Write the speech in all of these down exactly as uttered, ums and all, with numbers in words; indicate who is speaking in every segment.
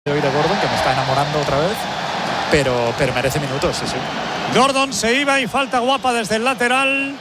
Speaker 1: de hoy de Gordon, que me está enamorando otra vez, pero, pero merece minutos, sí, sí.
Speaker 2: Gordon se iba y falta guapa desde el lateral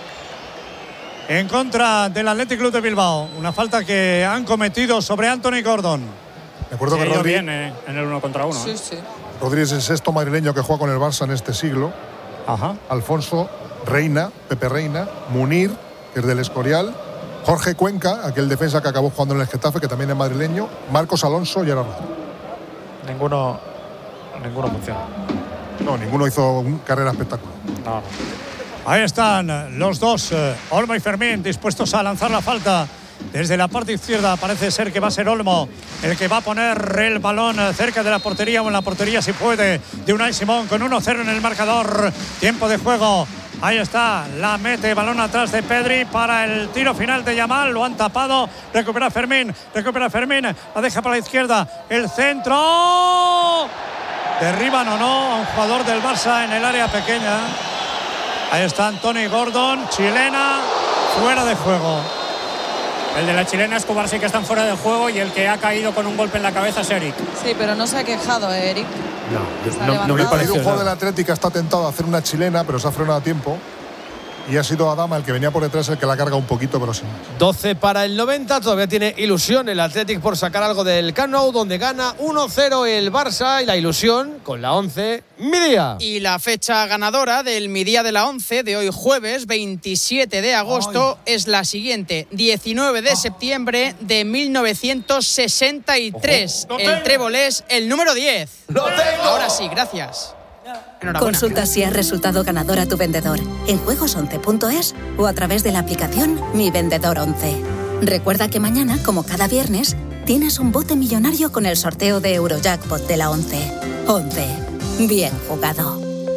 Speaker 2: en contra del Athletic Club de Bilbao. Una falta que han cometido sobre Anthony Gordon.
Speaker 3: Me acuerdo
Speaker 4: sí,
Speaker 3: que Rodri
Speaker 4: viene en el uno contra uno.
Speaker 5: Sí,
Speaker 4: ¿eh?
Speaker 5: sí.
Speaker 3: Rodri es el sexto madrileño que juega con el Barça en este siglo.
Speaker 2: Ajá.
Speaker 3: Alfonso Reina, Pepe Reina, Munir, que es del Escorial, Jorge Cuenca, aquel defensa que acabó jugando en el Getafe, que también es madrileño, Marcos Alonso y Gerard Rodri.
Speaker 1: Ninguno, ninguno funciona.
Speaker 3: No, ninguno hizo una carrera espectacular.
Speaker 1: No.
Speaker 2: Ahí están los dos, eh, Olmo y Fermín, dispuestos a lanzar la falta. Desde la parte izquierda parece ser que va a ser Olmo el que va a poner el balón cerca de la portería o en la portería si puede, de Unai Simón con uno cero en el marcador. Tiempo de juego. Ahí está, la mete, balón atrás de Pedri para el tiro final de Yamal. Lo han tapado, recupera Fermín, recupera Fermín, la deja para la izquierda, el centro. Derriban o no a un jugador del Barça en el área pequeña. Ahí está Anthony Gordon, chilena, fuera de juego.
Speaker 4: El de la chilena Escobar sí que están fuera de juego y el que ha caído con un golpe en la cabeza es Eric.
Speaker 5: Sí, pero no se ha quejado, ¿eh, Eric?
Speaker 6: No,
Speaker 5: Se ha
Speaker 6: no, no me
Speaker 5: levantado.
Speaker 6: pareció
Speaker 3: Un jugador del
Speaker 6: nada.
Speaker 3: Atlético está tentado a hacer una chilena, pero se ha frenado a tiempo. Y ha sido Adama el que venía por detrás el que la carga un poquito, pero sin más.
Speaker 6: doce para el noventa, todavía tiene ilusión el Athletic por sacar algo del Camp Nou, donde gana uno cero el Barça, y la ilusión con la once, Midia.
Speaker 7: Y la fecha ganadora del Mi Día de la once de hoy jueves veintisiete de agosto Ay. es la siguiente: diecinueve de septiembre de mil novecientos sesenta y tres. El trébol es el número diez.
Speaker 6: ¡Lo tengo!
Speaker 7: Ahora sí, gracias. Enhorabuena.
Speaker 8: Consulta si has resultado ganador a tu vendedor en juegos once punto es o a través de la aplicación Mi Vendedor once. Recuerda que mañana, como cada viernes, tienes un bote millonario con el sorteo de Eurojackpot de la once. once. Bien jugado.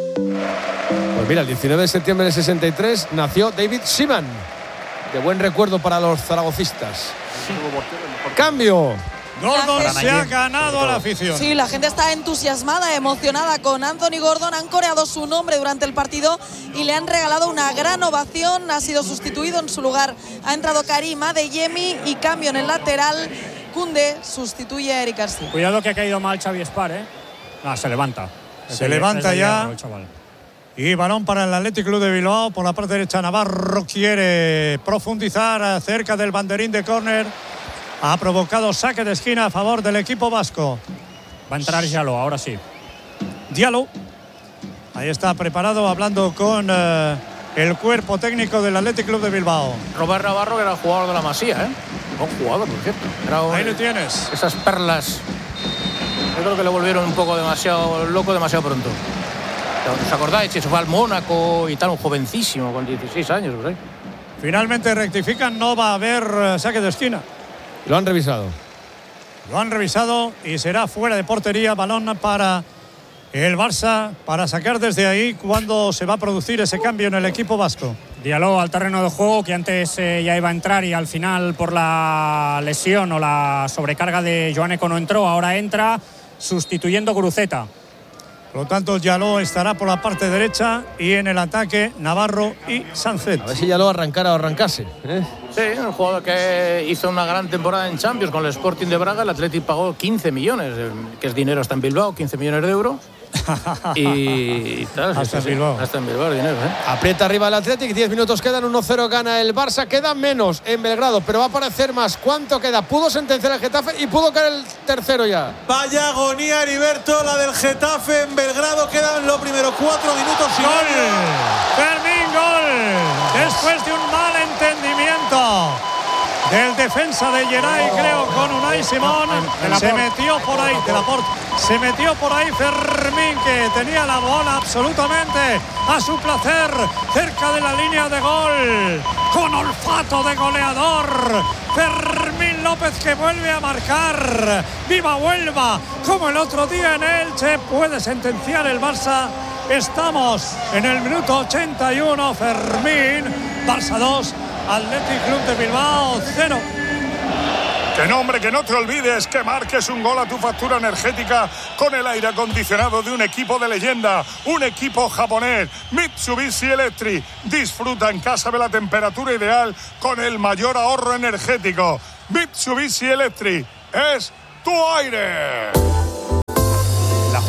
Speaker 6: Pues mira, el diecinueve de septiembre del sesenta y tres nació David Seaman. De buen recuerdo para los zaragocistas. Cambio.
Speaker 2: Gordon se ha ganado a la afición.
Speaker 5: Sí, la gente está entusiasmada, emocionada con Anthony Gordon. Han coreado su nombre durante el partido y le han regalado una gran ovación. Ha sido sustituido, en su lugar ha entrado Karim Adeyemi y cambio en el lateral. Koundé sustituye a Eric García.
Speaker 4: Cuidado que ha caído mal Xavi Espar, ¿eh? Ah, se levanta.
Speaker 2: Se levanta ya.
Speaker 4: Hierro,
Speaker 2: y balón para el Athletic Club de Bilbao. Por la parte derecha, Navarro quiere profundizar cerca del banderín de córner. Ha provocado saque de esquina a favor del equipo vasco.
Speaker 4: Va a entrar Diallo, ahora sí.
Speaker 2: Diallo. Ahí está preparado, hablando con eh, el cuerpo técnico del Athletic Club de Bilbao.
Speaker 9: Robert Navarro, que era el jugador de la Masía, ¿eh? Buen jugador, por cierto. Era un,
Speaker 2: Ahí lo tienes.
Speaker 9: Esas perlas. Yo creo que le volvieron un poco demasiado loco, demasiado pronto. ¿Os acordáis? Se fue al Mónaco y tal, un jovencísimo, con dieciséis años, por ahí.
Speaker 2: Finalmente rectifican, no va a haber eh, saque de esquina.
Speaker 6: Lo han revisado.
Speaker 2: Lo han revisado y será fuera de portería. Balón para el Barça para sacar desde ahí cuando se va a producir ese cambio en el equipo vasco.
Speaker 4: Diallo al terreno de juego, que antes eh, ya iba a entrar y al final por la lesión o la sobrecarga de Joaneco no entró. Ahora entra sustituyendo Guruceta.
Speaker 2: Por lo tanto, Diallo estará por la parte derecha y en el ataque Navarro y Sánchez.
Speaker 6: A ver si ya lo arrancara o arrancase, ¿eh?
Speaker 9: Sí, un jugador que hizo una gran temporada en Champions con el Sporting de Braga. El Athletic pagó quince millones, que es dinero hasta en Bilbao, quince millones de euros. Y tal,
Speaker 2: hasta
Speaker 9: sí,
Speaker 2: en
Speaker 9: sí,
Speaker 2: Bilbao.
Speaker 9: Hasta en Bilbao, dinero, ¿eh?
Speaker 6: Aprieta arriba el Athletic, diez minutos quedan, uno cero gana el Barça, quedan menos en Belgrado, pero va a aparecer más. ¿Cuánto queda? Pudo sentenciar el Getafe y pudo caer el tercero ya.
Speaker 10: Vaya agonía, Heriberto, la del Getafe en Belgrado. Quedan los primeros cuatro minutos y
Speaker 2: ¡Gol!
Speaker 10: medio.
Speaker 2: ¡Fermín, gol! Después de un mal entendimiento del defensa de Geray, creo, con Unai Simón. Se metió por ahí, de Laporte. Se metió por ahí Fermín, que tenía la bola absolutamente a su placer, cerca de la línea de gol, con olfato de goleador. Fermín López, que vuelve a marcar. ¡Viva Huelva! Como el otro día en Elche, puede sentenciar el Barça. Estamos en el minuto ochenta y uno. Fermín, Barça dos, Athletic Club de Bilbao cero.
Speaker 11: Que no, hombre, que no te olvides que marques un gol a tu factura energética con el aire acondicionado de un equipo de leyenda, un equipo japonés, Mitsubishi Electric. Disfruta en casa de la temperatura ideal con el mayor ahorro energético. Mitsubishi Electric es tu aire.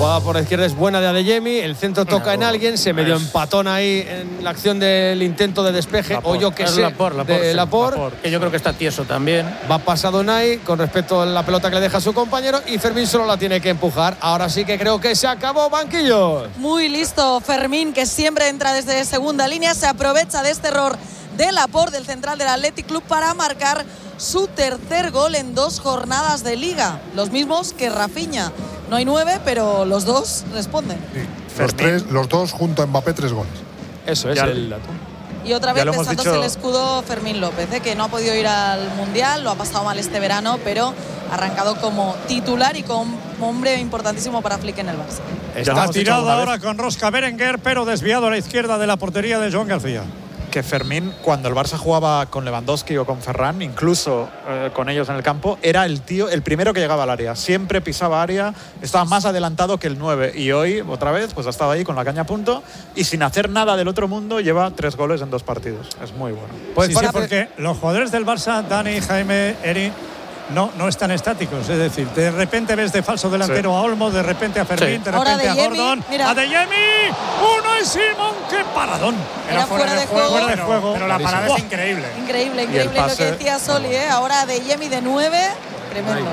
Speaker 6: jugada por la izquierda es buena de Adeyemi. El centro toca en alguien. Se medio empatona ahí en la acción del intento de despeje.
Speaker 9: Laporte.
Speaker 6: O yo que
Speaker 9: Es
Speaker 6: sé.
Speaker 9: Laporte, Laporte,
Speaker 6: de
Speaker 9: sí,
Speaker 6: Laporte.
Speaker 9: Laporte, que yo creo que está tieso también.
Speaker 6: Va pasado Unai con respecto a la pelota que le deja a su compañero. Y Fermín solo la tiene que empujar. Ahora sí que creo que se acabó, banquillos.
Speaker 5: Muy listo Fermín, que siempre entra desde segunda línea. Se aprovecha de este error de Laporte, del central del Athletic Club, para marcar su tercer gol en dos jornadas de Liga. Los mismos que Rafinha. No hay nueve, pero los dos responden.
Speaker 3: Sí. Los, tres, los dos junto a Mbappé, tres goles.
Speaker 6: Eso es
Speaker 1: Ya
Speaker 6: el
Speaker 1: lo-
Speaker 6: dato.
Speaker 5: Y otra vez
Speaker 1: Ya lo hemos
Speaker 5: besándose
Speaker 1: dicho.
Speaker 5: el escudo Fermín López, ¿eh? que no ha podido ir al Mundial, lo ha pasado mal este verano, pero ha arrancado como titular y como hombre importantísimo para Flick en el Barça.
Speaker 1: Ya lo
Speaker 2: Está
Speaker 1: hemos dicho
Speaker 2: tirado
Speaker 1: alguna
Speaker 2: ahora
Speaker 1: vez
Speaker 2: con Rosca Berenguer, pero desviado a la izquierda de la portería de Joan García.
Speaker 1: que Fermín, cuando el Barça jugaba con Lewandowski o con Ferran, incluso eh, con ellos en el campo, era el tío, el primero que llegaba al área. Siempre pisaba área, estaba más adelantado que el nueve. Y hoy, otra vez, pues ha estado ahí con la caña a punto y sin hacer nada del otro mundo, lleva tres goles en dos partidos. Es muy bueno.
Speaker 2: Pues sí, sí, porque los jugadores del Barça, Dani, Jaime, Eri, no, no están estáticos. Es decir, de repente ves de falso delantero
Speaker 1: Sí.
Speaker 2: a Olmo, de repente a Fermín,
Speaker 1: Sí.
Speaker 2: de
Speaker 5: Ahora
Speaker 2: repente a
Speaker 5: Adeyemi,
Speaker 2: Gordon.
Speaker 5: mira.
Speaker 2: ¡Adeyemi! ¡Uno y Simón! ¡Qué paradón!
Speaker 5: Era fuera de juego,
Speaker 2: fuera de
Speaker 4: pero,
Speaker 2: juego.
Speaker 4: pero la parada
Speaker 2: Buah.
Speaker 4: es increíble.
Speaker 5: Increíble,
Speaker 1: el
Speaker 5: increíble lo
Speaker 1: pase.
Speaker 5: que decía Soli, ¿eh? Ahora Adeyemi de nueve, tremendo.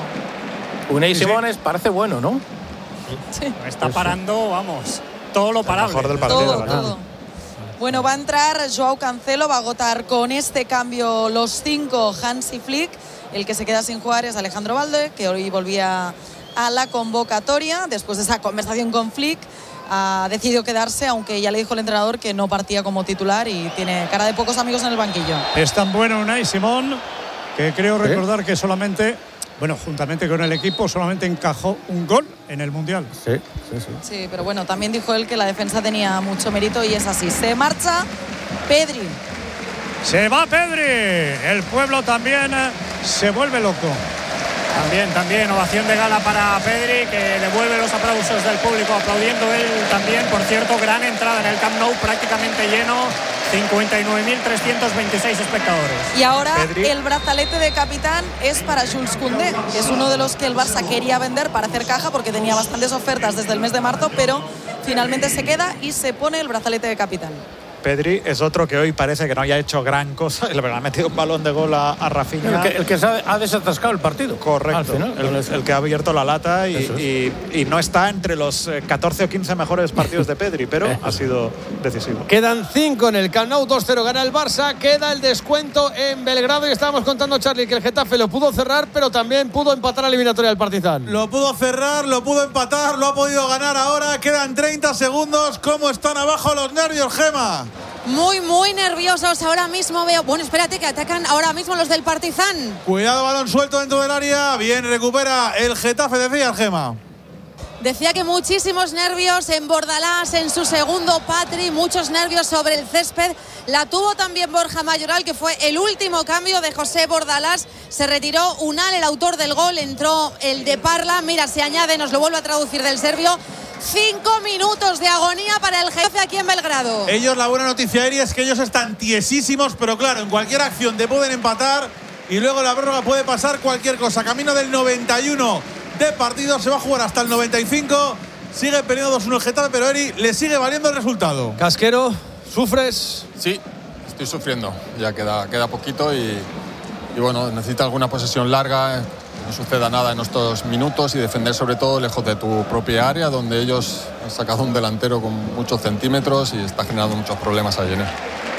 Speaker 9: Unai
Speaker 2: Sí, sí.
Speaker 9: Simones parece bueno, ¿no?
Speaker 5: Sí.
Speaker 4: Está parando, vamos, todo lo parable.
Speaker 1: mejor del partido,
Speaker 5: Todo,
Speaker 1: ¿verdad?
Speaker 5: todo. Bueno, va a entrar Joao Cancelo, va a agotar con este cambio los cinco Hansi Flick. El que se queda sin jugar es Alejandro Balde, que hoy volvía a la convocatoria. Después de esa conversación con Flick, ha decidido quedarse, aunque ya le dijo el entrenador que no partía como titular y tiene cara de pocos amigos en el banquillo.
Speaker 2: Es tan bueno Unai Simón que creo
Speaker 6: ¿Sí?
Speaker 2: recordar que solamente, bueno, juntamente con el equipo, solamente encajó un gol en el Mundial.
Speaker 6: Sí, sí, sí.
Speaker 5: Sí, pero bueno, también dijo él que la defensa tenía mucho mérito y es así. Se marcha Pedri.
Speaker 2: Se va Pedri. El pueblo también eh, se vuelve loco.
Speaker 4: También, también, ovación de gala para Pedri, que devuelve los aplausos del público, aplaudiendo él también. Por cierto, gran entrada en el Camp Nou, prácticamente lleno, cincuenta y nueve mil trescientos veintiséis espectadores.
Speaker 5: Y ahora
Speaker 1: Pedri.
Speaker 5: el brazalete de capitán es para Jules Koundé, que es uno de los que el Barça quería vender para hacer caja porque tenía bastantes ofertas desde el mes de marzo, pero finalmente se queda y se pone el brazalete de capitán.
Speaker 1: Pedri es otro que hoy parece que no haya hecho gran cosa. Le ha metido un balón de gol a, a Rafinha.
Speaker 9: El que, el que se ha, ha desatascado el partido.
Speaker 1: Correcto,
Speaker 9: Al final,
Speaker 1: el,
Speaker 9: con eso.
Speaker 1: el que ha abierto la lata y,
Speaker 9: Eso es.
Speaker 1: y- y no está entre los eh, catorce o quince mejores partidos de Pedri, pero ha sido decisivo.
Speaker 6: Quedan cinco en el Camp Nou, dos cero gana el Barça, queda el descuento en Belgrado y estábamos contando, Charlie, que el Getafe lo pudo cerrar, pero también pudo empatar la eliminatoria del Partizan.
Speaker 10: Lo pudo cerrar, lo pudo empatar, lo ha podido ganar ahora. Quedan treinta segundos. ¿Cómo están abajo los nervios, Gema?
Speaker 12: Muy, muy nerviosos ahora mismo veo. Bueno, espérate que atacan ahora mismo los del Partizan.
Speaker 10: Cuidado, balón suelto dentro del área. Bien, recupera el Getafe, decía Gema.
Speaker 12: Decía que muchísimos nervios en Bordalás, en su segundo Patri, muchos nervios sobre el césped. La tuvo también Borja Mayoral, que fue el último cambio de José Bordalás. Se retiró Unal, el autor del gol, entró el de Parla. Mira, se añade, nos lo vuelvo a traducir del serbio. Cinco minutos de agonía para el Getafe aquí en Belgrado.
Speaker 10: Ellos, la buena noticia, Eri, es que ellos están tiesísimos, pero claro, en cualquier acción te pueden empatar y luego la prórroga puede pasar cualquier cosa. Camino del noventa y uno de partido, se va a jugar hasta el noventa y cinco. Sigue perdiendo dos uno el Getafe, pero Eri, le sigue valiendo el resultado.
Speaker 6: Casquero, ¿sufres?
Speaker 13: Sí, estoy sufriendo. Ya queda, queda poquito y, y bueno, necesita alguna posesión larga, que no suceda nada en estos minutos y defender sobre todo lejos de tu propia área, donde ellos han sacado un delantero con muchos centímetros y está generando muchos problemas a Jenner.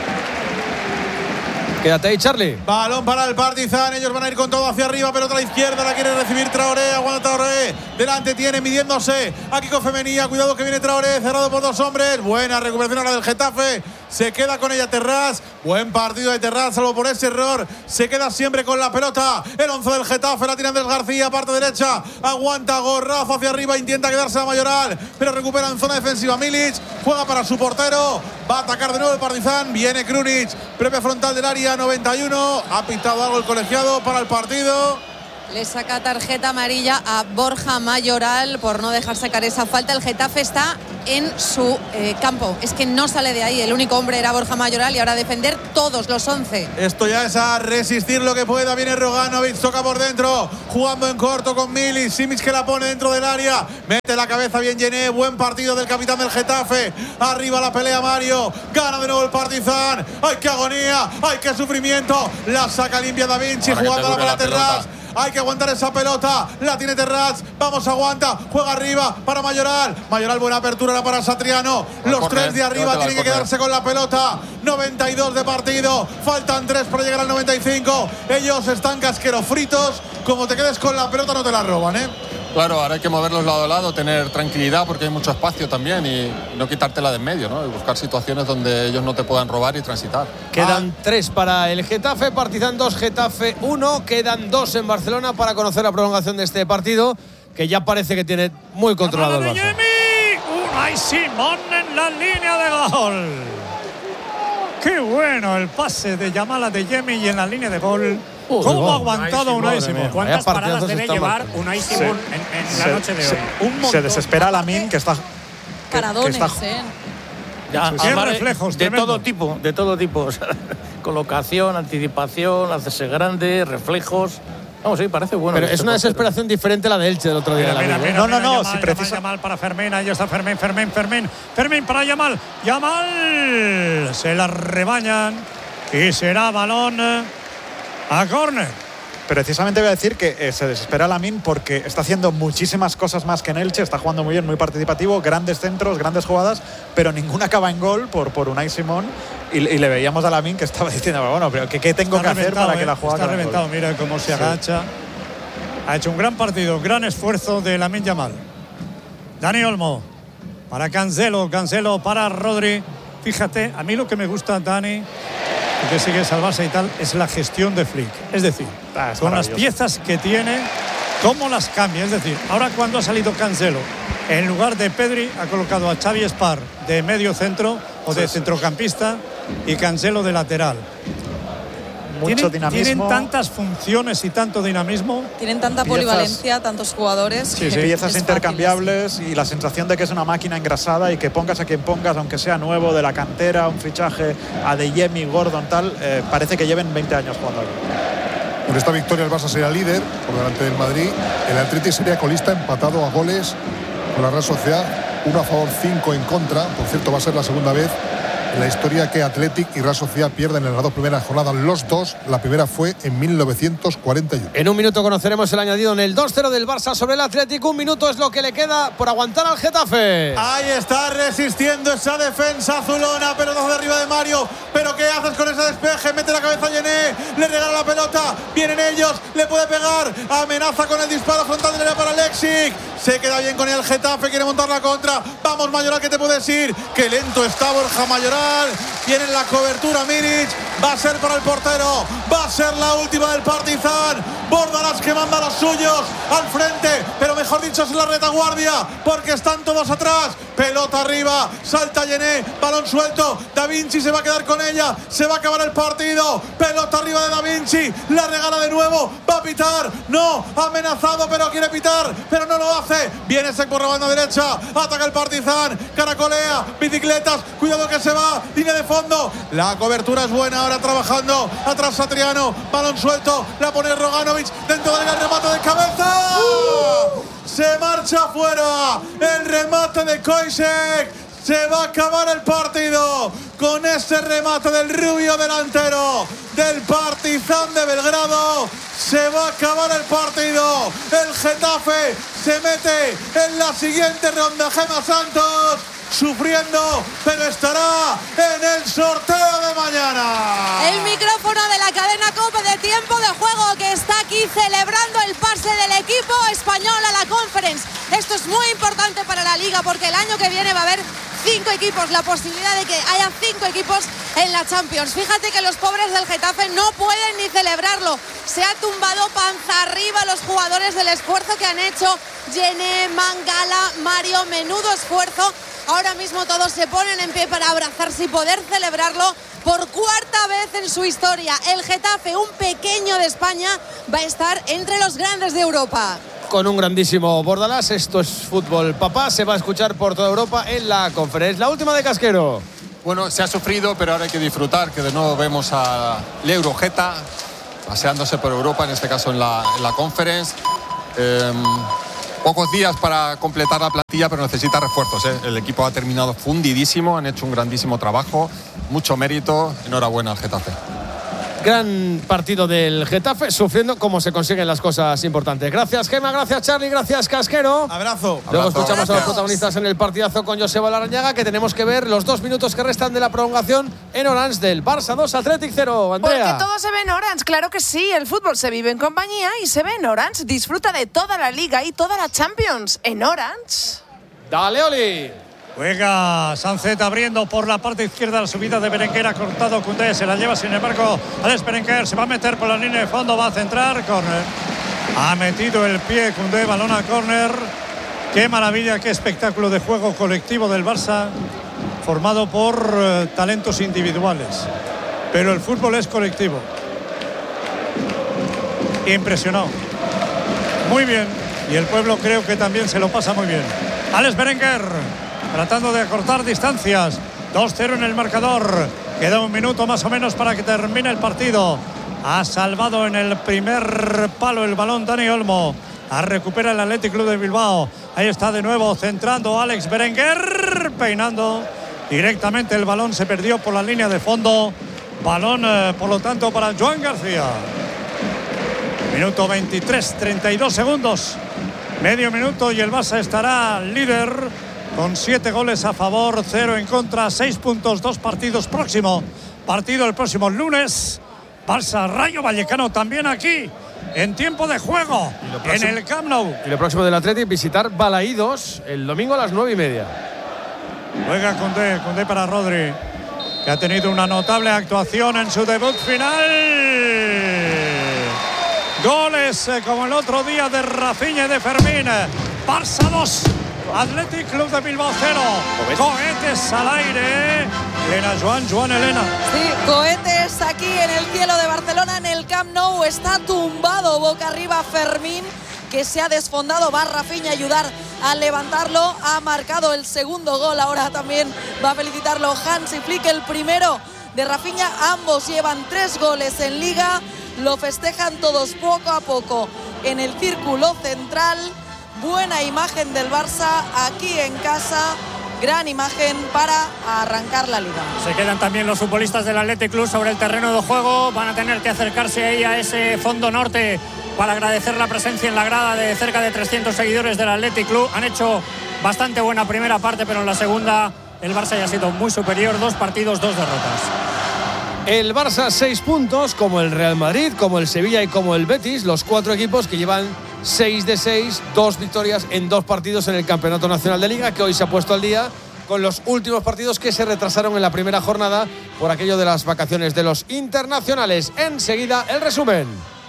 Speaker 6: Quédate ahí, Charlie.
Speaker 10: Balón para el Partizan, ellos van a ir con todo hacia arriba, pero otra izquierda la quiere recibir Traoré, aguanta Traoré, delante tiene midiéndose aquí con Femenía, cuidado que viene Traoré, cerrado por dos hombres, buena recuperación ahora del Getafe, se queda con ella Terrás, buen partido de Terrás, salvo por ese error, se queda siempre con la pelota, el once del Getafe, la tira Andrés García, parte derecha, aguanta Gorrazo hacia arriba, intenta quedarse a Mayoral, pero recupera en zona defensiva Milic, juega para su portero, va a atacar de nuevo el Partizan, viene Krunic, propia frontal del área, noventa y uno, ha pintado algo el colegiado para el partido.
Speaker 12: Le saca tarjeta amarilla a Borja Mayoral por no dejar sacar esa falta. El Getafe está en su eh, campo. Es que no sale de ahí. El único hombre era Borja Mayoral y ahora a defender todos los once.
Speaker 10: Esto ya es a resistir lo que pueda. Viene Roganovic, toca por dentro, jugando en corto con Milik. Simic que la pone dentro del área. Mete la cabeza bien Yené. Buen partido del capitán del Getafe. Arriba la pelea Mario. Gana de nuevo el Partizan. ¡Ay, qué agonía! ¡Ay, qué sufrimiento! La saca limpia Da Vinci,
Speaker 13: Ahora
Speaker 10: jugando para Terraz.
Speaker 13: Pelota.
Speaker 10: Hay que aguantar esa pelota. La tiene Terraz. Vamos, aguanta. Juega arriba para Mayoral. Mayoral, buena apertura ahora para Satriano. Los
Speaker 13: corner,
Speaker 10: tres de arriba tienen que
Speaker 13: corner.
Speaker 10: quedarse con la pelota. noventa y dos de partido. Faltan tres para llegar al noventa y cinco. Ellos están casqueros fritos. Como te quedes con la pelota, no te la roban, ¿eh?
Speaker 13: Claro, ahora hay que moverlos lado a lado, tener tranquilidad porque hay mucho espacio también y no quitártela de en medio, ¿no? Y buscar situaciones donde ellos no te puedan robar y transitar.
Speaker 6: Quedan ah. tres para el Getafe, Partizan dos, Getafe uno. Quedan dos en Barcelona para conocer la prolongación de este partido, que ya parece que tiene muy controlado el Barça.
Speaker 2: Unai Simón en la línea de gol. Qué bueno el pase de Yamala de Yemi y en la línea de gol. Uh, ¿Cómo ha aguantado Unai Simón?
Speaker 4: ¿Cuántas paradas debe llevar Unai Simón en, en la
Speaker 1: se,
Speaker 4: noche de hoy?
Speaker 1: Se, Un se desespera Lamin, que está...
Speaker 5: Que, Paradones, que está,
Speaker 9: eh. Ya,
Speaker 2: sí, sí. reflejos,
Speaker 9: de
Speaker 2: tremendo.
Speaker 9: todo tipo, de todo tipo. O sea, colocación, anticipación, hacerse grande, reflejos. Vamos, sí, parece bueno.
Speaker 6: Pero es una desesperación diferente a la de Elche del otro día.
Speaker 2: Mira, mira, mira,
Speaker 1: no, no, no.
Speaker 2: Yamal,
Speaker 1: Si precisa...
Speaker 2: Yamal para Fermín, ahí está Fermín, Fermín, Fermín. Fermín para Yamal. Yamal. Se la rebañan y será balón a córner.
Speaker 1: Precisamente voy a decir que eh, se desespera Lamin porque está haciendo muchísimas cosas más que en Elche, está jugando muy bien, muy participativo, grandes centros, grandes jugadas, pero ninguna acaba en gol por, por Unai Simón y, y le veíamos a Lamin que estaba diciendo, bueno, pero ¿qué, qué tengo
Speaker 2: está
Speaker 1: que hacer para eh, que la jugada
Speaker 2: Está reventado, mira cómo se agacha. Sí. Ha hecho un gran partido, gran esfuerzo de Lamine Yamal. Dani Olmo para Cancelo, Cancelo para Rodri. Fíjate, a mí lo que me gusta, Dani, que sigue salvarse y tal, es la gestión de Flick. Es decir, ah, es con las piezas que tiene, cómo las cambia. Es decir, ahora cuando ha salido Cancelo, en lugar de Pedri, ha colocado a Xavi Espar de medio centro o de sí, centrocampista y Cancelo de lateral.
Speaker 1: Mucho
Speaker 2: ¿Tienen,
Speaker 1: dinamismo.
Speaker 2: Tienen tantas funciones y tanto dinamismo.
Speaker 5: Tienen tanta piezas, polivalencia, tantos jugadores.
Speaker 1: Sí, sí, piezas intercambiables fácil, y la sensación de que es una máquina engrasada y que pongas a quien pongas, aunque sea nuevo, de la cantera, un fichaje a De Jemi, Gordon, tal, eh, parece que lleven veinte años jugando aquí.
Speaker 3: Con esta victoria el Barça sería líder por delante del Madrid. El Atleti sería colista empatado a goles con la Real Sociedad. Uno a favor, cinco en contra. Por cierto, va a ser la segunda vez en la historia que Athletic y Real Sociedad pierden en las dos primeras jornadas los dos. La primera fue en mil novecientos cuarenta y uno.
Speaker 6: En un minuto conoceremos el añadido en el dos cero del Barça sobre el Athletic. Un minuto es lo que le queda por aguantar al Getafe.
Speaker 10: Ahí está resistiendo esa defensa azulona, pero no de arriba de Mario. Pero ¿qué haces con ese despeje? Mete la cabeza a Yené, le regala la pelota, vienen ellos, le puede pegar, amenaza con el disparo frontal de área para Alexic. Se queda bien con el Getafe, quiere montar la contra. Vamos, Mayoral, que te puedes ir. Qué lento está Borja Mayoral. Tiene la cobertura Milic. Va a ser para el portero. Va a ser la última del Partizan. Bordalás que manda a los suyos al frente, pero mejor dicho es la retaguardia, porque están todos atrás. Pelota arriba, salta Yené, balón suelto. Da Vinci se va a quedar con ella. Se va a acabar el partido. Pelota arriba de Da Vinci. La regala de nuevo. Va a pitar. No, amenazado, pero quiere pitar, pero no lo hace. Viene Sec por la banda derecha. Ataca el Partizan. Caracolea. Bicicletas. Cuidado que se va. Línea de fondo. La cobertura es buena. Ahora trabajando. Atrás Satriano. Balón suelto. La pone Roganovic. Dentro del remate de cabeza. ¡Uh! Se marcha afuera. El remate de Koisek. Se va a acabar el partido con ese remate del rubio delantero del Partizan de Belgrado. Se va a acabar el partido. El Getafe se mete en la siguiente ronda. Gemma Santos sufriendo, pero estará en el sorteo de mañana.
Speaker 12: El micrófono de la cadena COPE de tiempo de juego, que está aquí celebrando el pase del equipo español a la Conference. Esto es muy importante para la Liga, porque el año que viene va a haber cinco equipos, la posibilidad de que haya cinco equipos en la Champions. Fíjate que los pobres del Getafe no pueden ni celebrarlo. Se ha tumbado panza arriba los jugadores del esfuerzo que han hecho Yené, Mangala, Mario. Menudo esfuerzo Ahora mismo todos se ponen en pie para abrazarse y poder celebrarlo por cuarta vez en su historia. El Getafe, un pequeño de España, va a estar entre los grandes de Europa.
Speaker 6: Con un grandísimo Bordalás, esto es fútbol, papá, se va a escuchar por toda Europa en la conferencia. La última de Casquero.
Speaker 13: Bueno, se ha sufrido, pero ahora hay que disfrutar, que de nuevo vemos a Eurogeta paseándose por Europa, en este caso en la, en la Conference. Eh, pocos días para completar la plantilla, pero necesita refuerzos, ¿eh? El equipo ha terminado fundidísimo, han hecho un grandísimo trabajo, mucho mérito, enhorabuena al Getafe.
Speaker 6: Gran partido del Getafe, sufriendo como se consiguen las cosas importantes. Gracias, Gema, gracias, Charlie, gracias, Casquero.
Speaker 10: Abrazo.
Speaker 6: Luego
Speaker 10: Abrazo.
Speaker 6: escuchamos
Speaker 10: Gracias.
Speaker 6: a los protagonistas en el partidazo con Joseba Larrañaga, que tenemos que ver los dos minutos que restan de la prolongación en Orange del Barça dos, Athletic cero. Andrea.
Speaker 14: Porque todo se ve en Orange, claro que sí. El fútbol se vive en compañía y se ve en Orange. Disfruta de toda la Liga y toda la Champions en Orange.
Speaker 6: Dale, Oli.
Speaker 2: Juega Sancet abriendo por la parte izquierda la subida de Berenguer, ha cortado Koundé, se la lleva sin embargo Alex Berenguer, se va a meter por la línea de fondo, va a centrar, córner. Ha metido el pie Koundé, balón a córner. Qué maravilla, qué espectáculo de juego colectivo del Barça, formado por eh, talentos individuales. Pero el fútbol es colectivo. Impresionado. Muy bien. Y el pueblo creo que también se lo pasa muy bien. Alex Berenguer, tratando de acortar distancias. dos cero en el marcador. Queda un minuto más o menos para que termine el partido. Ha salvado en el primer palo el balón Dani Olmo. A recupera el Athletic Club de Bilbao. Ahí está de nuevo centrando Alex Berenguer. Peinando directamente el balón. Se perdió por la línea de fondo. Balón, eh, por lo tanto, para Joan García. Minuto veintitrés, treinta y dos segundos. Medio minuto y el Barça estará líder con siete goles a favor, cero en contra, seis puntos, dos partidos. Próximo partido el próximo lunes. Barça Rayo Vallecano también aquí en tiempo de juego próximo, en el Camp Nou.
Speaker 6: Y lo próximo del Athletic, visitar Balaídos el domingo a las nueve y media.
Speaker 2: Juega Koundé, Koundé para Rodri, que ha tenido una notable actuación en su debut final. Goles eh, como el otro día de Rafinha y de Fermín. Barça dos, Athletic Club de Bilbao cero. Cohetes al aire. Elena, Joan, Joan, Elena.
Speaker 5: Sí, cohetes aquí en el cielo de Barcelona, en el Camp Nou. Está tumbado boca arriba Fermín, que se ha desfondado. Va Rafinha a ayudar a levantarlo. Ha marcado el segundo gol. Ahora también va a felicitarlo Hansi Flick, el primero de Rafinha. Ambos llevan tres goles en Liga. Lo festejan todos poco a poco en el círculo central. Buena imagen del Barça aquí en casa. Gran imagen para arrancar la Liga.
Speaker 4: Se quedan también los futbolistas del Athletic Club sobre el terreno de juego. Van a tener que acercarse ahí a ese fondo norte para agradecer la presencia en la grada de cerca de trescientos seguidores del Athletic Club. Han hecho bastante buena primera parte, pero en la segunda el Barça ya ha sido muy superior. Dos partidos, dos derrotas.
Speaker 6: El Barça seis puntos, como el Real Madrid, como el Sevilla y como el Betis, los cuatro equipos que llevan seis de seis, dos victorias en dos partidos en el Campeonato Nacional de Liga, que hoy se ha puesto al día con los últimos partidos que se retrasaron en la primera jornada por aquello de las vacaciones de los internacionales. Enseguida el resumen.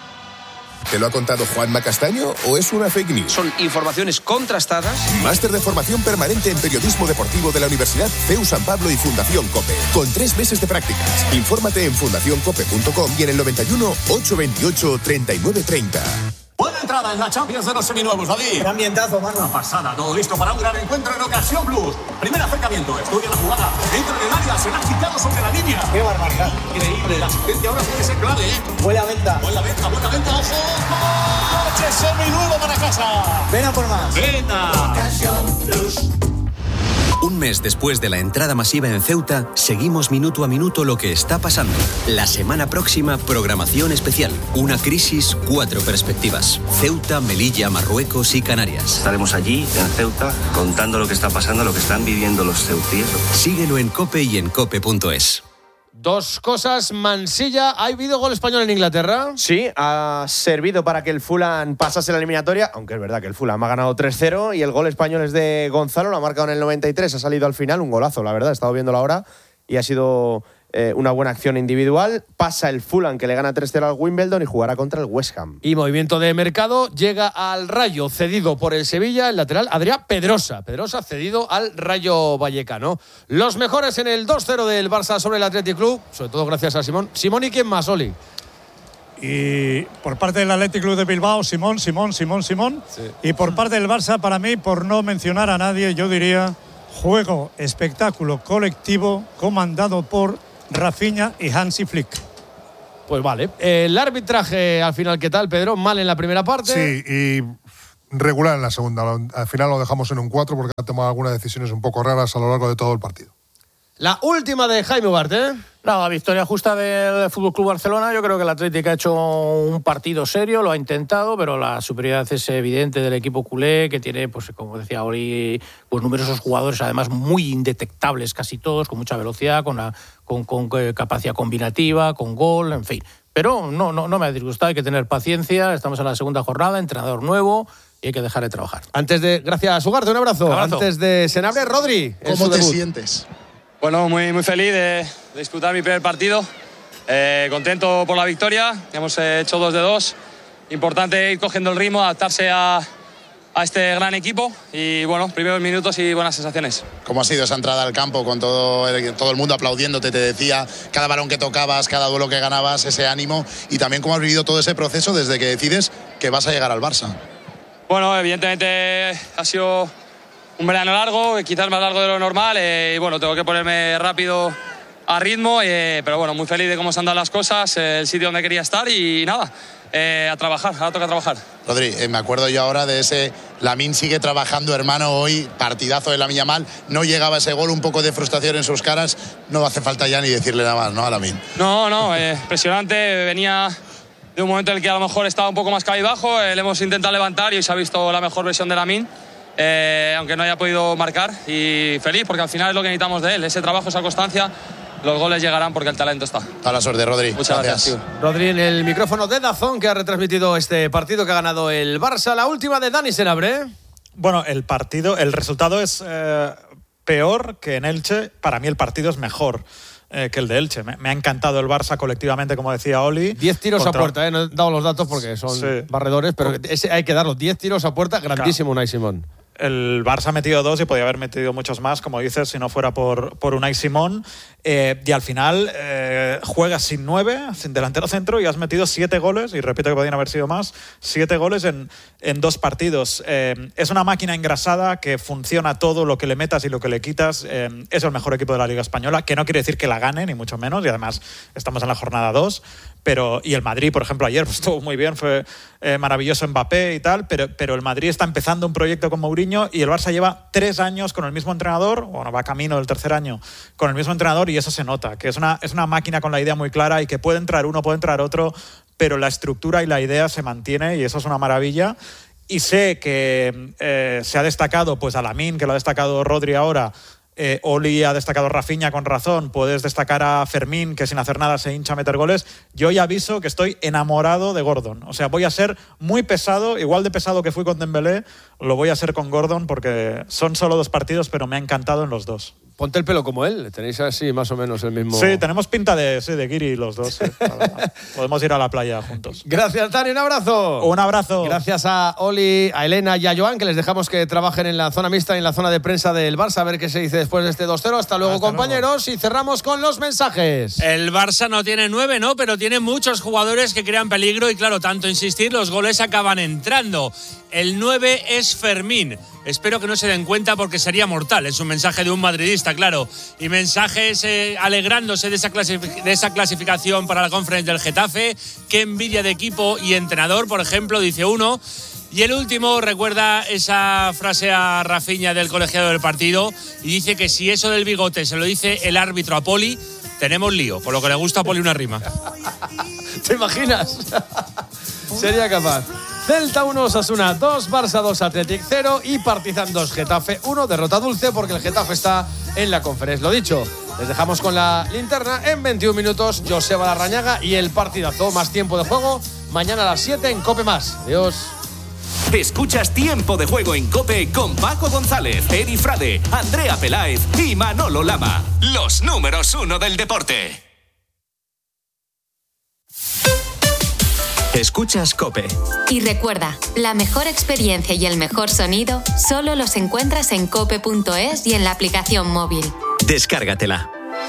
Speaker 15: ¿Te lo ha contado Juanma Castaño o es una fake news?
Speaker 16: Son informaciones contrastadas.
Speaker 15: Máster de formación permanente en periodismo deportivo de la Universidad C E U San Pablo y Fundación COPE. Con tres meses de prácticas. Infórmate en fundación cope punto com y en el noventa y uno, ochocientos veintiocho, treinta y nueve treinta.
Speaker 17: Buena entrada en la Champions de los seminuevos, David.
Speaker 18: Qué ambientazo, mano.
Speaker 17: Una pasada, todo listo para un gran encuentro en Ocasión Plus. Primer acercamiento, estudia la jugada. Entra en el área, se la ha quitado sobre la línea.
Speaker 18: Qué barbaridad.
Speaker 17: Increíble, la asistencia ahora puede ser clave, ¿eh?
Speaker 18: Buena venta.
Speaker 17: Buena venta, buena venta, ojo. ¡Coche seminuevo para casa!
Speaker 18: Ven a por más.
Speaker 17: Venta.
Speaker 18: Ocasión Plus.
Speaker 19: Un mes después de la entrada masiva en Ceuta, seguimos minuto a minuto lo que está pasando. La semana próxima, programación especial. Una crisis, cuatro perspectivas. Ceuta, Melilla, Marruecos y Canarias.
Speaker 20: Estaremos allí, en Ceuta, contando lo que está pasando, lo que están viviendo los ceutíes.
Speaker 19: Síguelo en COPE y en cope punto es.
Speaker 6: Dos cosas, Mansilla. ¿Ha habido gol español en Inglaterra?
Speaker 21: Sí, ha servido para que el Fulham pasase la eliminatoria, aunque es verdad que el Fulham ha ganado tres cero y el gol español es de Gonzalo, lo ha marcado en el noventa y tres, ha salido al final, un golazo, la verdad, he estado viendo la hora y ha sido eh, una buena acción individual. Pasa el Fulham, que le gana tres cero al Wimbledon, y jugará contra el West Ham.
Speaker 6: Y movimiento de mercado, llega al Rayo, cedido por el Sevilla, el lateral Adrián Pedrosa. Pedrosa cedido al Rayo Vallecano. Los mejores en el dos cero del Barça sobre el Athletic Club, sobre todo gracias a Simón. Simón, ¿y quién más, Oli?
Speaker 2: Y por parte del Athletic Club de Bilbao, Simón, Simón, Simón, Simón. Sí. Y por parte del Barça, para mí, por no mencionar a nadie, yo diría juego, espectáculo colectivo comandado por Rafinha y Hansi Flick.
Speaker 6: Pues vale. El arbitraje, al final, ¿qué tal, Pedro? Mal en la primera parte.
Speaker 3: Sí, y regular en la segunda. Al final lo dejamos en un cuatro porque ha tomado algunas decisiones un poco raras a lo largo de todo el partido.
Speaker 6: La última de Jaime Ugarte, ¿eh?
Speaker 9: No, la victoria justa del F C Barcelona. Yo creo que el Atlético ha hecho un partido serio, lo ha intentado, pero la superioridad es evidente del equipo culé, que tiene, pues como decía Ori, pues numerosos jugadores, además muy indetectables casi todos, con mucha velocidad, con, la, con, con capacidad combinativa, con gol, en fin. Pero no, no, no me ha disgustado, hay que tener paciencia. Estamos en la segunda jornada, entrenador nuevo, y hay que dejar de trabajar.
Speaker 6: Antes de, gracias, Ugarte, un abrazo. Un abrazo. Antes de Senabre, Rodri.
Speaker 7: ¿Cómo te sientes?
Speaker 22: Bueno, muy, muy feliz de, de disputar mi primer partido. Eh, contento por la victoria. Hemos eh, hecho dos de dos. Importante ir cogiendo el ritmo, adaptarse a, a este gran equipo. Y bueno, primeros minutos y buenas sensaciones.
Speaker 7: ¿Cómo ha sido esa entrada al campo con todo el, todo el mundo aplaudiéndote? Te decía, cada balón que tocabas, cada duelo que ganabas, ese ánimo. Y también cómo has vivido todo ese proceso desde que decides que vas a llegar al Barça.
Speaker 22: Bueno, evidentemente ha sido un verano largo, quizás más largo de lo normal, eh, y bueno, tengo que ponerme rápido a ritmo, eh, pero bueno, muy feliz de cómo se han dado las cosas, eh, el sitio donde quería estar y nada, eh, a trabajar, ahora toca trabajar.
Speaker 7: Rodri, eh, me acuerdo yo ahora de ese Lamine sigue trabajando, hermano, hoy, partidazo de Lamine Yamal, no llegaba ese gol, un poco de frustración en sus caras, no hace falta ya ni decirle nada más, ¿no, a Lamine?
Speaker 22: No, no, eh, impresionante, venía de un momento en el que a lo mejor estaba un poco más cabizbajo, eh, le hemos intentado levantar y hoy se ha visto la mejor versión de Lamine. Eh, aunque no haya podido marcar, y feliz porque al final es lo que necesitamos de él, ese trabajo, esa constancia. Los goles llegarán porque el talento está.
Speaker 7: A la suerte, Rodri.
Speaker 22: Muchas gracias,
Speaker 7: gracias
Speaker 6: Rodri en el micrófono de Dazón, que ha retransmitido este partido que ha ganado el Barça. La última de Dani Senabre.
Speaker 1: Bueno, el partido, el resultado es eh, peor que en Elche. Para mí el partido es mejor eh, que el de Elche. Me, me ha encantado el Barça colectivamente, como decía Oli.
Speaker 6: Diez tiros contra... a puerta, ¿eh? No he dado los datos porque son sí. barredores, pero ese hay que darlos. Diez tiros a puerta, grandísimo, claro. Unai Simón.
Speaker 1: El Barça ha metido dos y podía haber metido muchos más, como dices, si no fuera por, por Unai Simón. Eh, y al final eh, juegas sin nueve, sin delantero centro, y has metido siete goles, y repito que podían haber sido más, siete goles en, en dos partidos. Eh, es una máquina engrasada que funciona todo, lo que le metas y lo que le quitas. Eh, es el mejor equipo de la Liga Española, que no quiere decir que la gane, ni mucho menos, y además estamos en la jornada dos. Pero, y el Madrid, por ejemplo, ayer pues, estuvo muy bien, fue eh, maravilloso Mbappé y tal, pero, pero el Madrid está empezando un proyecto con Mourinho y el Barça lleva tres años con el mismo entrenador, bueno, va camino del tercer año con el mismo entrenador, y eso se nota, que es una, es una máquina con la idea muy clara y que puede entrar uno, puede entrar otro, pero la estructura y la idea se mantiene y eso es una maravilla. Y sé que eh, se ha destacado pues a Lamine, que lo ha destacado Rodri ahora. Eh, Oli ha destacado Rafinha con razón, puedes destacar a Fermín, que sin hacer nada se hincha a meter goles. Yo ya aviso que estoy enamorado de Gordon, o sea, voy a ser muy pesado, igual de pesado que fui con Dembélé, lo voy a ser con Gordon porque son solo dos partidos, pero me ha encantado en los dos.
Speaker 6: Ponte el pelo como él, tenéis así más o menos el mismo...
Speaker 1: Sí, tenemos pinta de, sí, de Guiri los dos. Sí. Podemos ir a la playa juntos.
Speaker 6: Gracias, Dani, un abrazo.
Speaker 1: Un abrazo.
Speaker 6: Gracias a Oli, a Elena y a Joan, que les dejamos que trabajen en la zona mixta y en la zona de prensa del Barça, a ver qué se dice después de este dos cero. Hasta luego, Hasta compañeros, luego. Y cerramos con los mensajes.
Speaker 23: El Barça no tiene nueve, ¿no? Pero tiene muchos jugadores que crean peligro y claro, tanto insistir, los goles acaban entrando. El nueve es Fermín. Espero que no se den cuenta porque sería mortal. Es un mensaje de un madridista, claro. Y mensajes eh, alegrándose de esa, clasific- de esa clasificación para la Conference del Getafe. Qué envidia de equipo y entrenador, por ejemplo, dice uno. Y el último recuerda esa frase a Rafinha del colegiado del partido y dice que si eso del bigote se lo dice el árbitro a Poli, tenemos lío. Por lo que le gusta a Poli una rima.
Speaker 6: ¿Te imaginas? Sería capaz. Celta uno, Osasuna dos, Barça dos, Athletic cero y Partizan dos, Getafe uno. Derrota dulce porque el Getafe está en la Conference. Lo dicho, les dejamos con la linterna en veintiún minutos. Joseba Larrañaga y el partidazo. Más tiempo de juego mañana a las siete en COPE Más. Adiós.
Speaker 24: Escuchas Tiempo de Juego en COPE con Paco González, Edi Frade, Andrea Peláez y Manolo Lama. Los números uno del deporte.
Speaker 19: Escuchas COPE.
Speaker 8: Y recuerda, la mejor experiencia y el mejor sonido solo los encuentras en cope punto es y en la aplicación móvil.
Speaker 19: Descárgatela.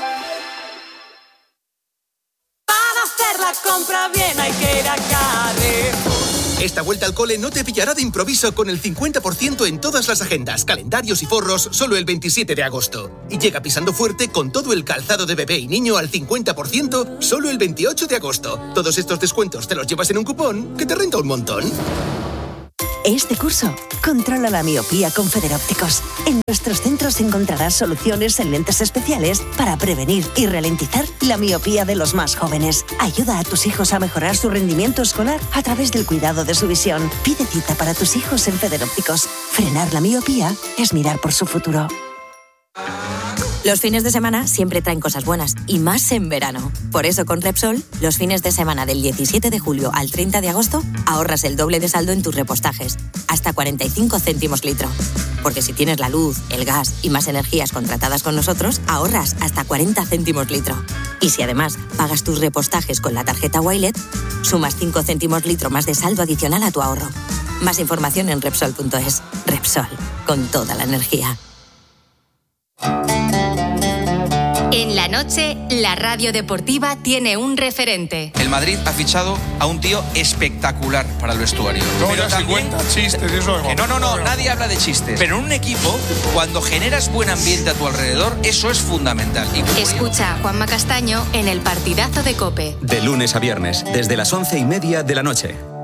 Speaker 11: Para hacer la compra bien hay que ir a Carrefour.
Speaker 12: Esta vuelta al cole no te pillará de improviso con el cincuenta por ciento en todas las agendas, calendarios y forros solo el veintisiete de agosto. Y llega pisando fuerte con todo el calzado de bebé y niño al cincuenta por ciento solo el veintiocho de agosto. Todos estos descuentos te los llevas en un cupón que te renta un montón.
Speaker 13: Este curso, controla la miopía con Federópticos. En nuestros centros encontrarás soluciones en lentes especiales para prevenir y ralentizar la miopía de los más jóvenes. Ayuda a tus hijos a mejorar su rendimiento escolar a través del cuidado de su visión. Pide cita para tus hijos en Federópticos. Frenar la miopía es mirar por su futuro.
Speaker 8: Los fines de semana siempre traen cosas buenas, y más en verano. Por eso con Repsol, los fines de semana del diecisiete de julio al treinta de agosto, ahorras el doble de saldo en tus repostajes, hasta cuarenta y cinco céntimos litro. Porque si tienes la luz, el gas y más energías contratadas con nosotros, ahorras hasta cuarenta céntimos litro. Y si además pagas tus repostajes con la tarjeta Wilet, sumas cinco céntimos litro más de saldo adicional a tu ahorro. Más información en Repsol punto es. Repsol, con toda la energía. En la noche, la radio deportiva tiene un referente.
Speaker 16: El Madrid ha fichado a un tío espectacular para el vestuario.
Speaker 3: No,
Speaker 16: Pero
Speaker 3: ya
Speaker 16: también,
Speaker 3: se cuenta chistes, eso es
Speaker 16: que no, no, no, nadie habla de chistes. Pero en un equipo, cuando generas buen ambiente a tu alrededor, eso es fundamental. Y
Speaker 8: Escucha a Juanma Castaño en el partidazo de COPE.
Speaker 19: De lunes a viernes, desde las once y media de la noche.